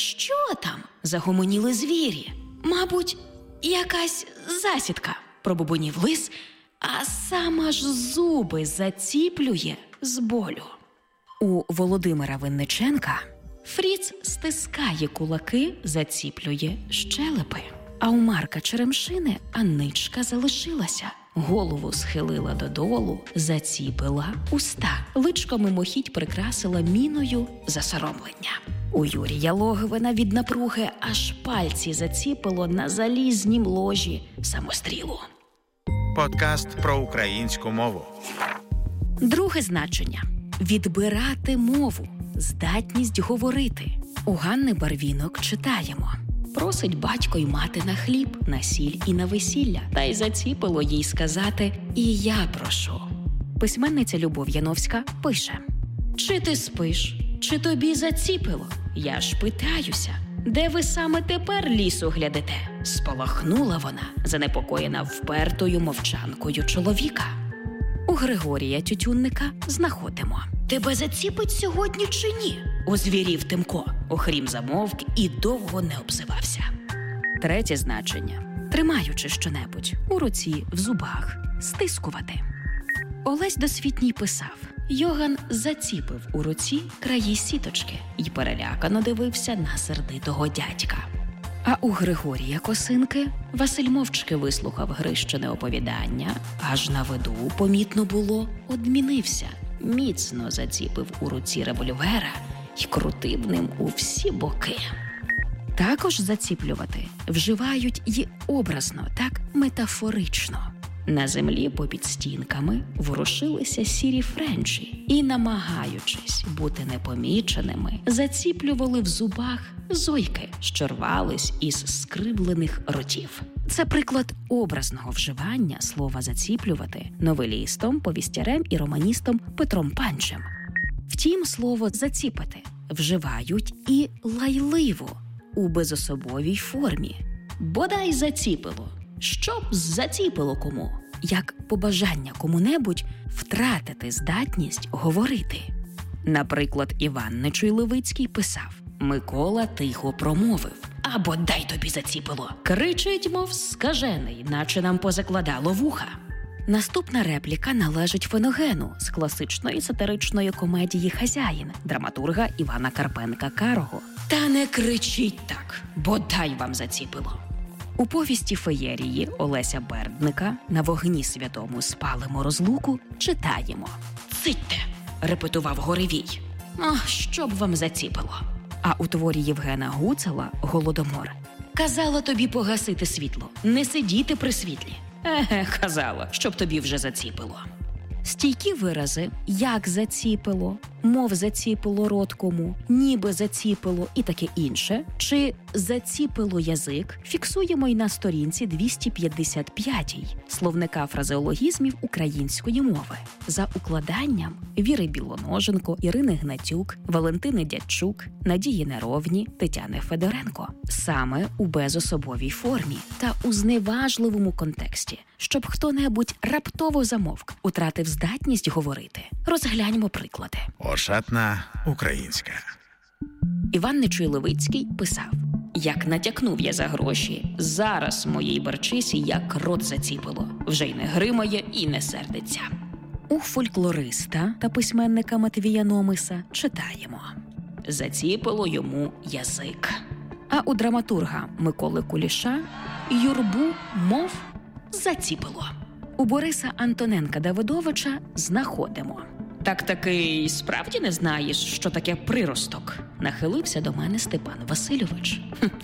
що там?» – загомоніли звірі. «Мабуть, якась засідка», – пробубонів лис, а сам аж зуби заціплює з болю. У Володимира Винниченка Фріц стискає кулаки, заціплює щелепи. А у Марка Черемшини Анничка залишилася. Голову схилила додолу, заціпила уста. Личко мимохідь прикрасила міною засоромлення. У Юрія Логвина від напруги аж пальці заціпило на залізнім ложі самострілу. Подкаст про українську мову. Друге значення – відбирати мову, здатність говорити. У Ганни Барвінок читаємо: просить батько й мати на хліб, на сіль і на весілля. Та й заціпило їй сказати «і я прошу». Письменниця Любов Яновська пише: «Чи ти спиш, чи тобі заціпило? Я ж питаюся, де ви саме тепер лісу глядите?» Спалахнула вона, занепокоєна впертою мовчанкою чоловіка. У Григорія Тютюнника знаходимо: «Тебе заціпить сьогодні чи ні?» Озвірів Тимко, охрім замовк і довго не обзивався. Третє значення – тримаючи щонебудь у руці, в зубах, стискувати. Олесь Досвітній писав: Йоган заціпив у руці краї сіточки й перелякано дивився на сердитого дядька. А у Григорія Косинки Василь мовчки вислухав Грищине оповідання, аж на виду, помітно було, одмінився, міцно заціпив у руці револьвера й крутив ним у всі боки. Також заціплювати вживають й образно, так метафорично. На землі попід стінками ворушилися сірі френчі і, намагаючись бути непоміченими, заціплювали в зубах зойки, що рвались із скривлених ротів. Це приклад образного вживання слова «заціплювати» новелістом, повістярем і романістом Петром Панчем. Втім, слово «заціпати» вживають і лайливо, у безособовій формі. Бодай заціпило. Щоб заціпило кому, як побажання кому-небудь втратити здатність говорити. Наприклад, Іван Нечуй-Левицький писав: «Микола тихо промовив: а бодай тобі заціпило. Кричить, мов скажений, наче нам позакладало вуха». Наступна репліка належить Феногену з класичної сатиричної комедії «Хазяїн» драматурга Івана Карпенка-Карого. «Та не кричіть так, бодай вам заціпило». У повісті «Феєрії» Олеся Бердника «На вогні святому спалимо розлуку» читаємо: «Цитьте!» – репетував Горевій. «Ах, щоб вам заціпило». А у творі Євгена Гуцела «Голодомор» «Казала тобі погасити світло, не сидіти при світлі». Казала, щоб тобі вже заціпило. Стійкі вирази «як заціпило», «мов заціпило рот кому», «ніби заціпило» і таке інше, чи «заціпило язик» фіксуємо й на сторінці 255 словника фразеологізмів української мови за укладанням Віри Білоноженко, Ірини Гнатюк, Валентини Дядчук, Надії Неровні, Тетяни Федоренко. Саме у безособовій формі та у зневажливому контексті, щоб хто-небудь раптово замовк, утратив здатність говорити. Розгляньмо приклади. Ошатна українська. Іван Нечуй-Левицький писав: «Як натякнув я за гроші, зараз моїй барчисі як рот заціпило, вже й не гримає і не сердиться». У фольклориста та письменника Матвія Номиса читаємо: «Заціпило йому язик». А у драматурга Миколи Куліша юрбу мов заціпило. У Бориса Антоненка-Давидовича знаходимо: «Так таки справді не знаєш, що таке приросток?» Нахилився до мене Степан Васильович.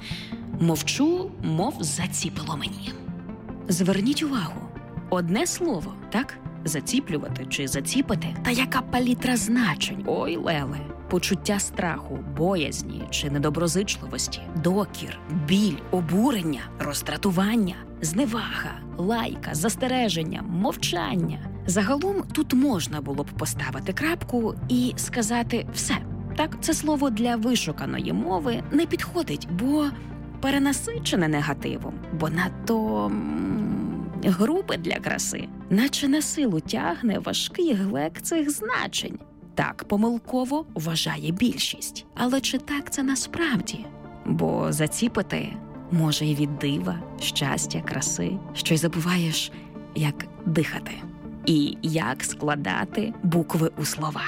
Мовчу, мов заціпило мені. Зверніть увагу, одне слово, так? Заціплювати чи заціпати? Та яка палітра значень? Ой, леле! Почуття страху, боязні чи недоброзичливості, докір, біль, обурення, роздратування, зневага, лайка, застереження, мовчання. Загалом тут можна було б поставити крапку і сказати «все». Так, це слово для вишуканої мови не підходить, бо перенасичене негативом, бо надто грубе для краси, наче на силу тягне важкий глек цих значень. Так помилково вважає більшість. Але чи так це насправді? бо заціпити може й від дива, щастя, краси, що й забуваєш, як дихати і як складати букви у слова.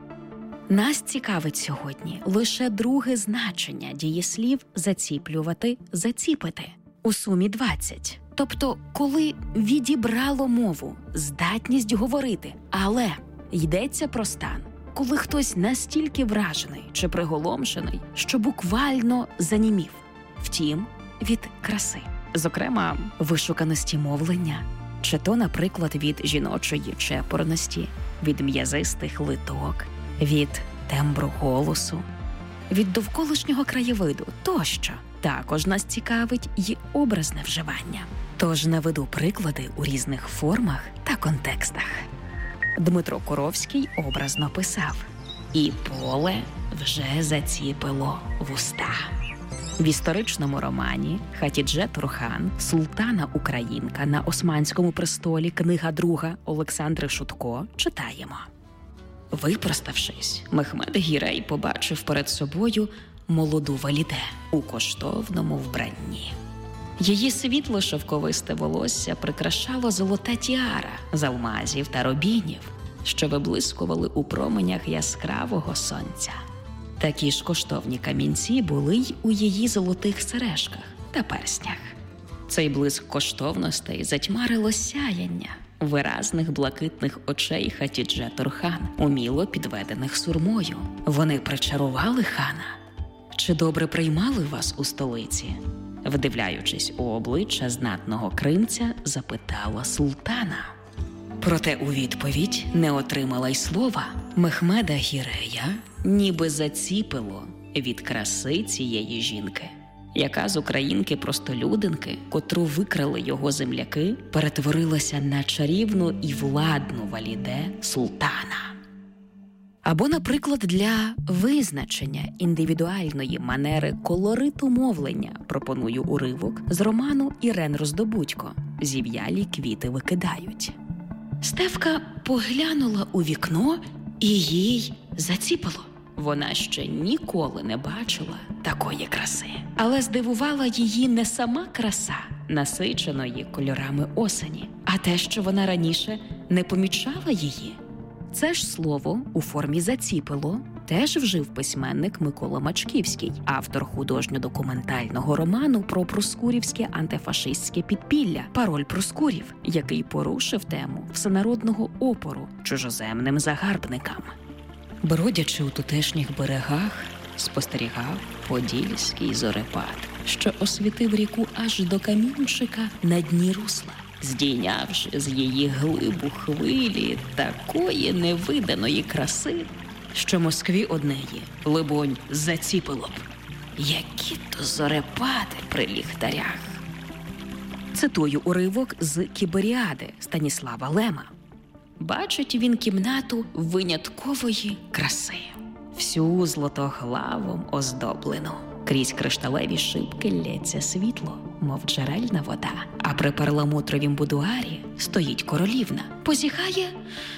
Нас цікавить сьогодні лише друге значення дієслів «заціплювати», «заціпити». У сумі 20. Тобто, коли відібрало мову, здатність говорити, але йдеться про стан, коли хтось настільки вражений чи приголомшений, що буквально занімів. Втім, від краси. Зокрема, вишуканості мовлення, чи то, наприклад, від жіночої чепурності, від м'язистих литок, від тембру голосу, від довколишнього краєвиду тощо. Також нас цікавить й образне вживання. Тож наведу приклади у різних формах та контекстах. Дмитро Коровський образно писав: «І поле вже заціпило вуста». В історичному романі Хатідже Турхан «Султана-Українка на Османському престолі», книга 2 Олександри Шутко, читаємо: «Випроставшись, Мехмед Гірей побачив перед собою молоду Валіде у коштовному вбранні. Її світло шовковисте волосся прикрашало золота тіара з алмазів та рубінів, що виблискували у променях яскравого сонця. Такі ж коштовні камінці були й у її золотих сережках та перснях. Цей блиск коштовностей затьмарило сяяння виразних блакитних очей Хатідже Турхан, уміло підведених сурмою. Вони причарували хана. Чи добре приймали вас у столиці?» Вдивляючись у обличчя знатного кримця, запитала султана. Проте у відповідь не отримала й слова. Мехмеда Гірея ніби заціпило від краси цієї жінки, яка з українки-простолюдинки, котру викрали його земляки, перетворилася на чарівну і владну Валіде султана. Або, наприклад, для визначення індивідуальної манери колориту мовлення пропоную уривок з роману Ірен Роздобудько «Зів'ялі квіти викидають». Стефка поглянула у вікно і їй заціпило. Вона ще ніколи не бачила такої краси. Але здивувала її не сама краса насиченої кольорами осені, а те, що вона раніше не помічала її. Це ж слово у формі «заціпило» теж вжив письменник Микола Мачківський, автор художньо-документального роману про проскурівське антифашистське підпілля «Пароль Проскурів», який порушив тему всенародного опору чужоземним загарбникам. Бродячи у тутешніх берегах, спостерігав подільський зорепад, що освітив ріку аж до камінчика на дні русла, здійнявши з її глибу хвилі такої невиданої краси, що Москві однеї, либонь, заціпило б. Які то зорепади при ліхтарях. Цитую уривок з «Кіберіади» Станіслава Лема. Бачить він кімнату виняткової краси, всю златоглавом оздоблену. Крізь кришталеві шибки лється світло, мов джерельна вода. А при перламутровім будуарі стоїть королівна, позіхає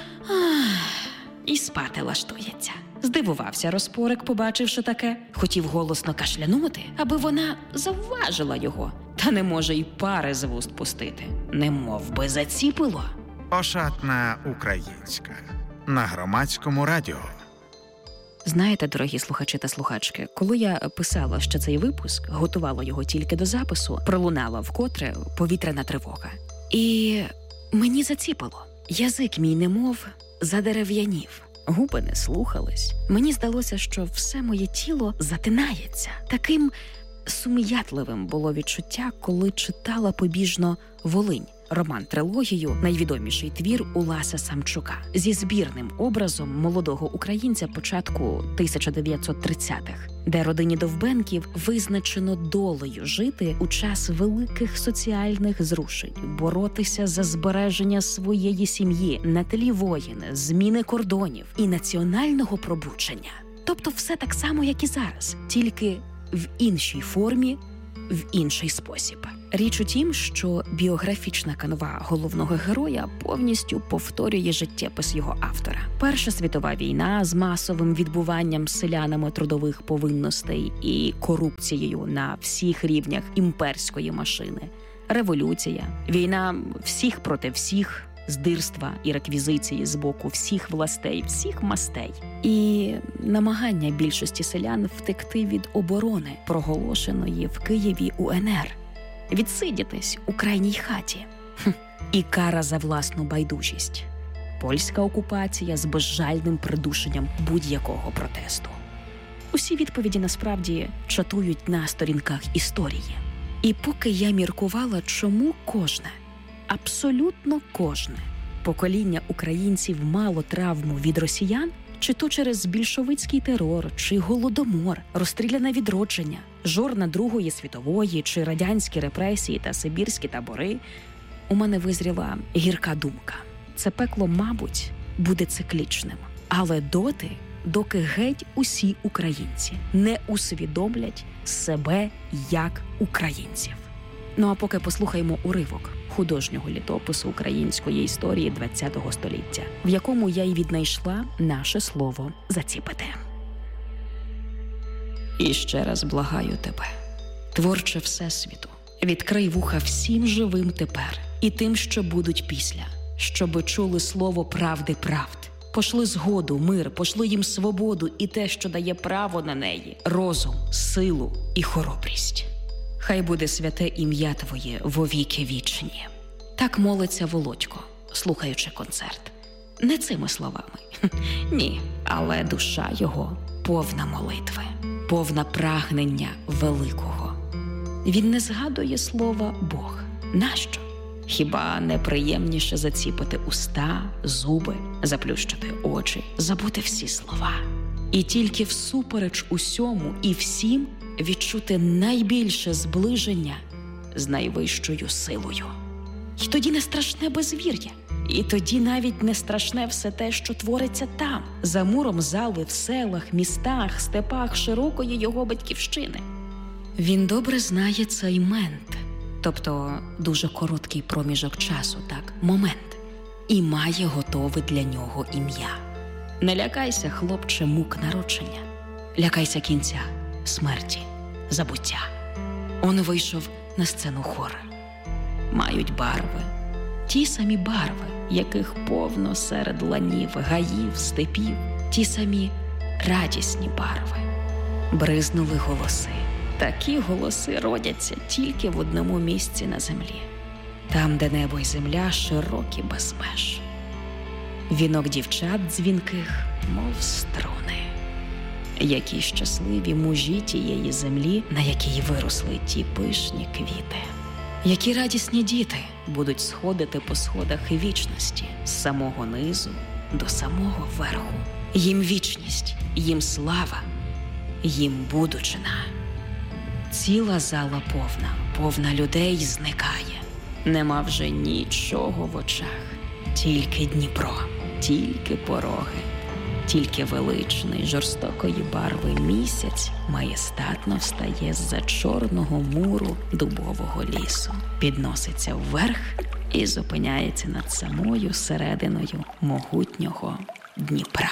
і спати лаштується. Здивувався Розпорик, побачивши таке. Хотів голосно кашлянути, аби вона завважила його. Та не може й пари з вуст пустити. Немов би заціпило. Ошатна українська. На Громадському радіо. Знаєте, дорогі слухачі та слухачки, коли я писала ще цей випуск, готувала його тільки до запису, пролунала вкотре повітряна тривога. І мені заціпило. Язик мій немов задерев'янів. Губи не слухались. Мені здалося, що все моє тіло затинається. Таким сум'ятливим було відчуття, коли читала побіжно «Волинь». Роман-трилогію, найвідоміший твір Уласа Самчука, зі збірним образом молодого українця початку 1930-х, де родині Довбенків визначено долею жити у час великих соціальних зрушень, боротися за збереження своєї сім'ї на тлі воїн, зміни кордонів і національного пробудження. Тобто все так само, як і зараз, тільки в іншій формі в інший спосіб. Річ у тім, що біографічна канва головного героя повністю повторює життєпис його автора. Перша світова війна з масовим відбуванням селянами трудових повинностей і корупцією на всіх рівнях імперської машини. Революція, війна всіх проти всіх, здирства і реквізиції з боку всіх властей, всіх мастей. І намагання більшості селян втекти від оборони, проголошеної в Києві УНР. Відсидітись у крайній хаті. І кара за власну байдужість. Польська окупація з безжальним придушенням будь-якого протесту. Усі відповіді насправді чатують на сторінках історії. І поки я міркувала, чому кожне, абсолютно кожне покоління українців мало травму від росіян, чи то через більшовицький терор, чи голодомор, розстріляне відродження, жорна Другої світової, чи радянські репресії та сибірські табори, у мене визріла гірка думка. Це пекло, мабуть, буде циклічним. Але доти, доки геть усі українці не усвідомлять себе як українців. Ну а поки послухаємо уривок художнього літопису української історії ХХ століття, в якому я й віднайшла наше слово «заціпити». І ще раз благаю тебе, творче Всесвіту, відкрий вуха всім живим тепер і тим, що будуть після, щоби чули слово правди правд. Пошли згоду, мир, пошли їм свободу і те, що дає право на неї, розум, силу і хоробрість. Хай буде святе ім'я Твоє вовіки вічні. Так молиться Володько, слухаючи концерт. Не цими словами. Ні, але душа його повна молитви, повна прагнення великого. Він не згадує слова «Бог». Нащо? Хіба не приємніше заціпити уста, зуби, заплющити очі, забути всі слова? І тільки всупереч усьому і всім відчути найбільше зближення з найвищою силою. І тоді не страшне безвір'я, і тоді навіть не страшне все те, що твориться там, за муром зали, в селах, містах, степах широкої його батьківщини. Він добре знає цей мент, тобто дуже короткий проміжок часу, так, момент, і має готове для нього ім'я. Не лякайся, хлопче, мук народження, лякайся кінця, смерті, забуття. Он вийшов на сцену хор. Мають барви, ті самі барви, яких повно серед ланів, гаїв, степів, ті самі радісні барви. Бризнули голоси. Такі голоси родяться тільки в одному місці на землі. Там, де небо й земля широкі без меж. Вінок дівчат дзвінких, мов струни. Які щасливі мужі тієї землі, на якій виросли ті пишні квіти. Які радісні діти будуть сходити по сходах вічності з самого низу до самого верху. Їм вічність, їм слава, їм будучина. Ціла зала повна людей зникає. Нема вже нічого в очах. Тільки Дніпро, тільки пороги, тільки величний, жорстокої барви місяць маєстатно встає з-за чорного муру дубового лісу, підноситься вверх і зупиняється над самою серединою могутнього Дніпра.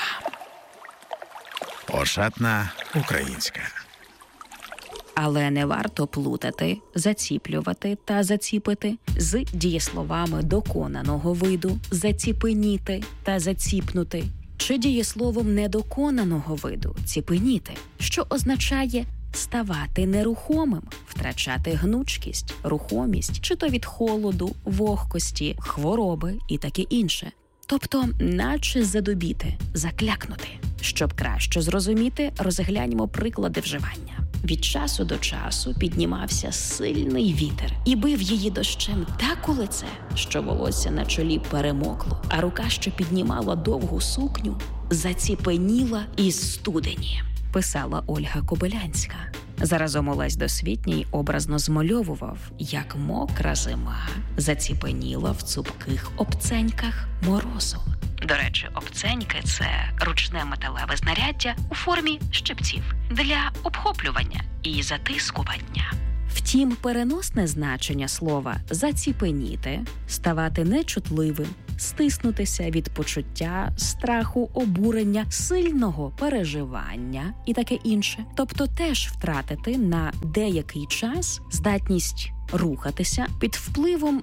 Ошатна українська. Але не варто плутати, заціплювати та заціпити з дієсловами доконаного виду «заціпеніти» та «заціпнути», чи дієсловом недоконаного виду «ціпеніти», що означає ставати нерухомим, втрачати гнучкість, рухомість, чи то від холоду, вогкості, хвороби і таке інше. Тобто, наче задубіти, заклякнути. Щоб краще зрозуміти, розгляньмо приклади вживання. Від часу до часу піднімався сильний вітер і бив її дощем так у лице, що волосся на чолі перемокло, а рука, що піднімала довгу сукню, заціпеніла із студені, писала Ольга Кобилянська. Заразом Олесь Досвітній образно змальовував, як мокра зима заціпеніла в цупких обценьках морозу. До речі, обценьки – це ручне металеве знаряддя у формі щипців для обхоплювання і затискування. Втім, переносне значення слова «заціпеніти» – ставати нечутливим, стиснутися від почуття, страху, обурення, сильного переживання і таке інше. Тобто теж втратити на деякий час здатність рухатися під впливом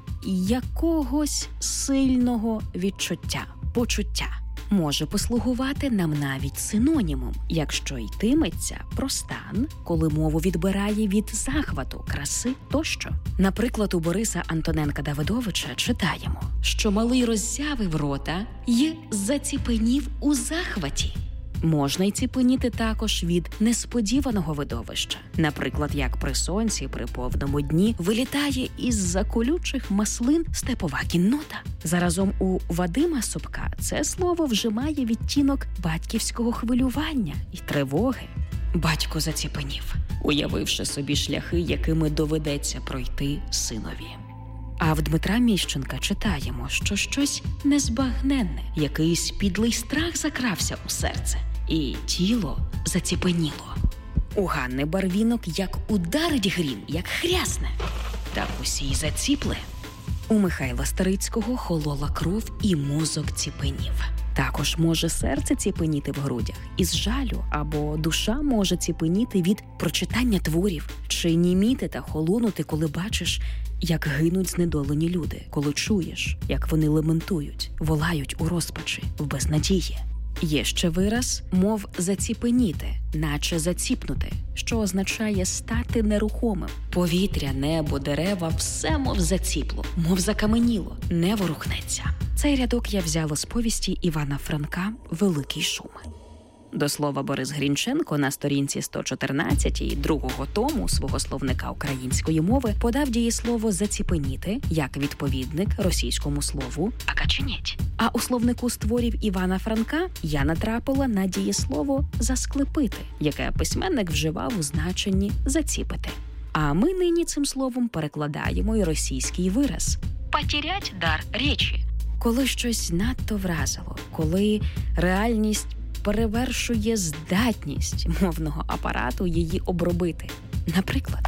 якогось сильного відчуття, почуття. Може послугувати нам навіть синонімом, якщо йтиметься про стан, коли мову відбирає від захвату, краси тощо. Наприклад, у Бориса Антоненка-Давидовича читаємо, що малий роззявив рота й заціпенів у захваті. Можна й ціпеніти також від несподіваного видовища. Наприклад, як при сонці при повному дні вилітає із-за колючих маслин степова кіннота. Заразом у Вадима Собка це слово вже має відтінок батьківського хвилювання і тривоги. Батько заціпенів, уявивши собі шляхи, якими доведеться пройти синові. А в Дмитра Міщенка читаємо, що щось незбагненне, якийсь підлий страх закрався у серце, і тіло заціпеніло. У Ганни Барвінок як ударить грім, як хрясне, так усі й заціпли. У Михайла Старицького холола кров і мозок ціпенів. Також може серце ціпеніти в грудях із жалю, або душа може ціпеніти від прочитання творів, чи німіти та холонути, коли бачиш, як гинуть знедолені люди, коли чуєш, як вони лементують, волають у розпачі, в безнадії. Є ще вираз «мов заціпеніти», наче заціпнути, що означає стати нерухомим. Повітря, небо, дерева – все мов заціпло, мов закаменіло, не ворухнеться. Цей рядок я взяла з повісті Івана Франка «Великий шум». До слова, Борис Грінченко на сторінці 114 другого тому свого словника української мови подав дієслово «заціпеніти» як відповідник російському слову «акаченєть». А у словнику створів Івана Франка я натрапила на дієслово «засклепити», яке письменник вживав у значенні «заціпити». А ми нині цим словом перекладаємо й російський вираз «потірять дар речі». Коли щось надто вразило, коли реальність перевершує здатність мовного апарату її обробити. Наприклад,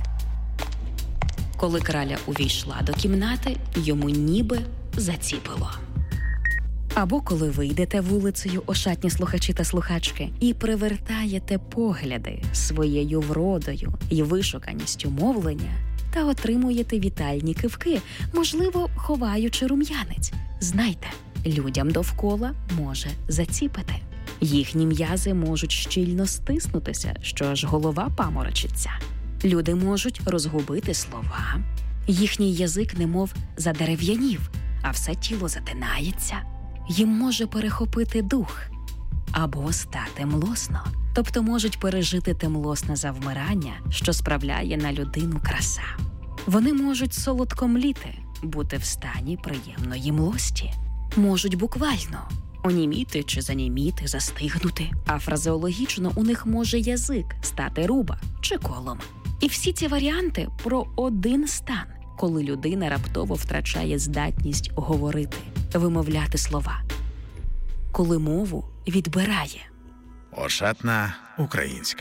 коли краля увійшла до кімнати, йому ніби заціпило. Або коли ви йдете вулицею, ошатні слухачі та слухачки, і привертаєте погляди своєю вродою і вишуканістю мовлення та отримуєте вітальні кивки, можливо, ховаючи рум'янець. Знайте, людям довкола може заціпити. Їхні м'язи можуть щільно стиснутися, що аж голова паморочиться. Люди можуть розгубити слова. Їхній язик немов задерев'янів, а все тіло затинається. Їм може перехопити дух або стати млосно. Тобто можуть пережити те млосне завмирання, що справляє на людину краса. Вони можуть солодко мліти, бути в стані приємної млості. Можуть буквально оніміти чи заніміти, застигнути. А фразеологічно у них може язик стати руба чи колом. І всі ці варіанти про один стан, коли людина раптово втрачає здатність говорити, вимовляти слова. Коли мову відбирає. Ошатна українська.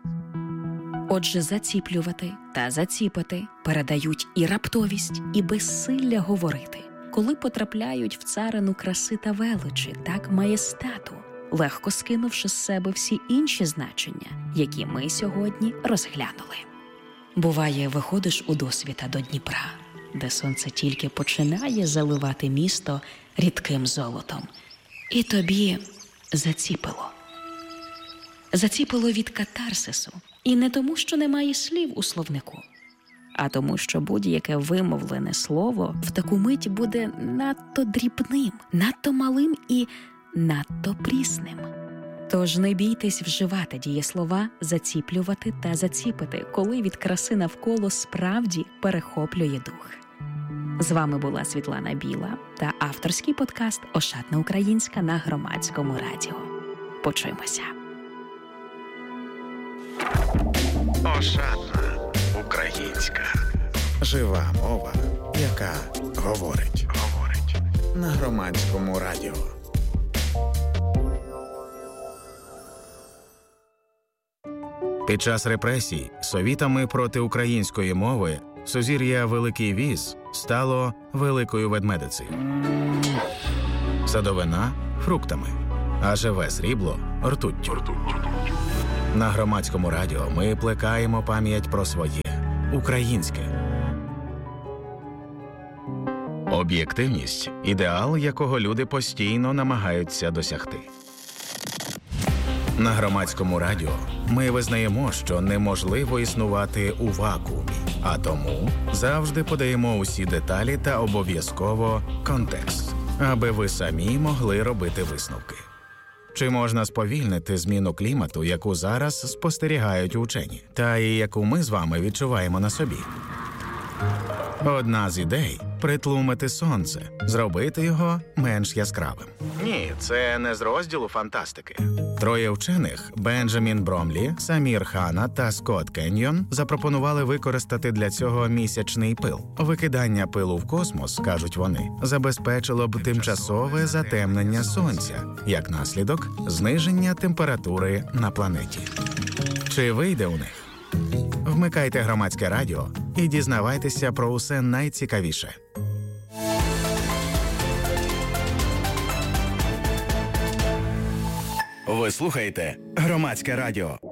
Отже, заціплювати та заціпити передають і раптовість, і безсилля говорити. Коли потрапляють в царину краси та величі, так маєстату, легко скинувши з себе всі інші значення, які ми сьогодні розглянули. Буває, виходиш у досвіта до Дніпра, де сонце тільки починає заливати місто рідким золотом, і тобі заціпило. Заціпило від катарсису, і не тому, що немає слів у словнику, а тому, що будь-яке вимовлене слово в таку мить буде надто дрібним, надто малим і надто прісним. Тож не бійтесь вживати дієслова «заціплювати» та «заціпити», коли від краси навколо справді перехоплює дух. З вами була Світлана Біла та авторський подкаст «Ошатна українська» на Громадському радіо. Почуємося. Ошатна українська. Жива мова, яка говорить. На Громадському радіо. Під час репресій совітами проти української мови сузір'я Великий Віз стало Великою Ведмедицею. Садовина – фруктами, а живе срібло – ртуттю. На Громадському радіо ми плекаємо пам'ять про своє – українське. Об'єктивність – ідеал, якого люди постійно намагаються досягти. На Громадському радіо ми визнаємо, що неможливо існувати у вакуумі, а тому завжди подаємо усі деталі та обов'язково контекст, аби ви самі могли робити висновки. Чи можна сповільнити зміну клімату, яку зараз спостерігають учені, та і яку ми з вами відчуваємо на собі? Одна з ідей – притлумити сонце, зробити його менш яскравим. Ні, це не з розділу фантастики. Троє вчених – Бенджамін Бромлі, Самір Хана та Скотт Кеньйон – запропонували використати для цього місячний пил. Викидання пилу в космос, кажуть вони, забезпечило б тимчасове затемнення сонця, як наслідок – зниження температури на планеті. Чи вийде у них? Вмикайте Громадське радіо і дізнавайтеся про усе найцікавіше. Ви слухаєте Громадське радіо.